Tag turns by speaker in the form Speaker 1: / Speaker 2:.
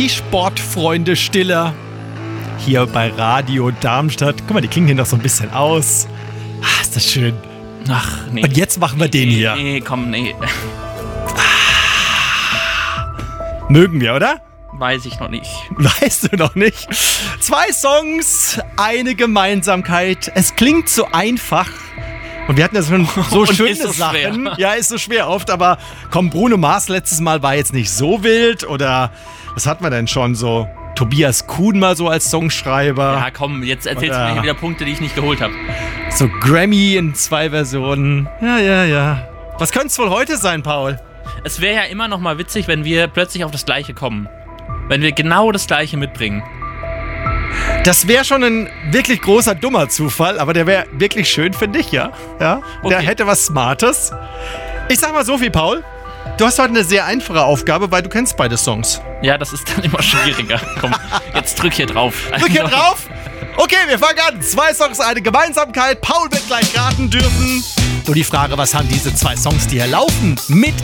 Speaker 1: Die Sportfreunde Stiller. Hier bei Radio Darmstadt. Guck mal, die klingen hier noch so ein bisschen aus. Ah, ist das schön.
Speaker 2: Ach, nee.
Speaker 1: Und jetzt machen wir den hier.
Speaker 2: Nee, komm, nee.
Speaker 1: Mögen wir, oder?
Speaker 2: Weiß ich noch nicht.
Speaker 1: Weißt du noch nicht? 2 Songs, eine Gemeinsamkeit. Es klingt so einfach. Und wir hatten ja schon so
Speaker 2: Und
Speaker 1: schöne
Speaker 2: ist so
Speaker 1: Sachen.
Speaker 2: schwer.
Speaker 1: Ja, ist so schwer oft. Aber komm, Bruno Mars letztes Mal war jetzt nicht so wild. Oder was hatten wir denn schon so? Tobias Kuhn mal so als Songschreiber.
Speaker 2: Ja, komm, jetzt erzählst du mir hier wieder Punkte, die ich nicht geholt habe.
Speaker 1: So Grammy in 2 Versionen. Ja. Was könnte es wohl heute sein, Paul?
Speaker 2: Es wäre ja immer noch mal witzig, wenn wir plötzlich auf das Gleiche kommen. Wenn wir genau das Gleiche mitbringen.
Speaker 1: Das wäre schon ein wirklich großer, dummer Zufall, aber der wäre wirklich schön, finde ich, ja. Der
Speaker 2: Okay.
Speaker 1: hätte was Smartes. Ich sag mal so viel, Paul. Du hast heute eine sehr einfache Aufgabe, weil du kennst beide Songs.
Speaker 2: Ja, das ist dann immer schwieriger. Komm, jetzt drück hier drauf.
Speaker 1: Drück hier drauf. Okay, wir fangen an. 2 Songs, eine Gemeinsamkeit. Paul wird gleich raten dürfen. Nur die Frage, was haben diese 2 Songs, die hier laufen, mit